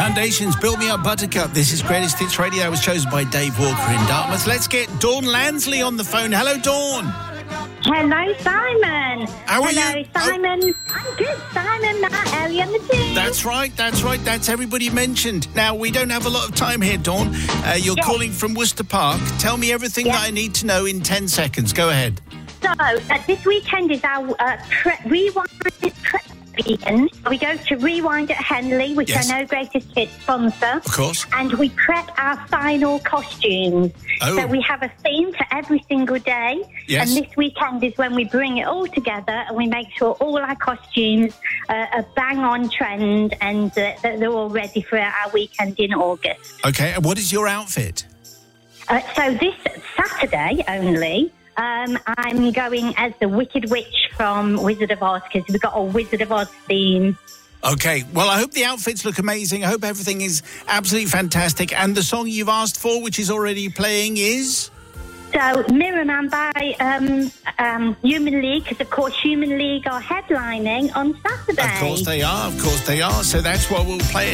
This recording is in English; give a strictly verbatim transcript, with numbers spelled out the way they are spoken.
Foundations, Build Me Up Buttercup. This is Greatest Hits Radio. I was chosen by Dave Walker in Dartmouth. Let's get Dawn Lansley on the phone. Hello, Dawn. Hello, Simon. How are Hello, you? Simon. Oh. I'm good, Simon, Matt, Ellie and the team. That's right, that's right. That's everybody mentioned. Now, we don't have a lot of time here, Dawn. Uh, you're yes. calling from Worcester Park. Tell me everything yes. that I need to know in ten seconds. Go ahead. So, uh, this weekend is our uh, pre- Rewind Prep Weekend. We go to Rewind at Henley, which yes. I know Greatest Hits sponsor. Of course. And we prep our final costumes. Oh. So we have a theme for every single day. Yes. And this weekend is when we bring it all together and we make sure all our costumes uh, are bang on trend and uh, that they're all ready for our weekend in August. Okay, and what is your outfit? Uh, so this Saturday only, um, I'm going as the Wicked Witch from Wizard of Oz because we've got a Wizard of Oz theme. Okay, well, I hope the outfits look amazing. I hope everything is absolutely fantastic. And the song you've asked for, which is already playing, is? So, Mirror Man by um, um, Human League, because, of course, Human League are headlining on Saturday. Of course they are, of course they are. So that's what we'll play.